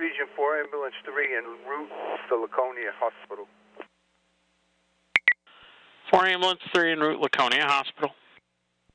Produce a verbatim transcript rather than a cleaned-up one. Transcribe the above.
Region four, Ambulance three, en route to Laconia Hospital. four Ambulance three, en route Laconia Hospital.